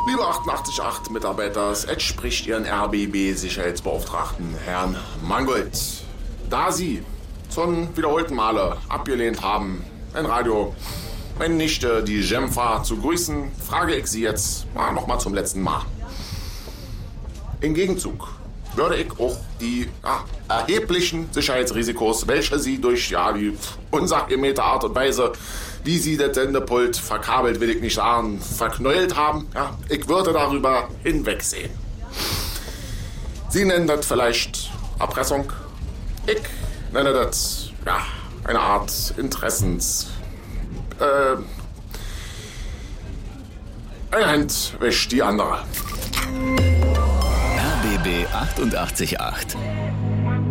Liebe 88.8 Mitarbeiter, es spricht Ihren RBB-Sicherheitsbeauftragten, Herrn Mangold. Da Sie zum wiederholten Male abgelehnt haben, ein Radio, meine Nichte, die Gemfa, zu grüßen, frage ich Sie jetzt nochmal zum letzten Mal. Im Gegenzug würde ich auch die erheblichen Sicherheitsrisikos, welche Sie durch die unsachgemäße Art und Weise, wie Sie das Sendepult verkabelt, will ich nicht sagen, verknäult haben, ich würde darüber hinwegsehen. Sie nennen das vielleicht Erpressung. Ich nenne das eine Art Interessens. Eine Hand wäscht die andere. RBB 88.8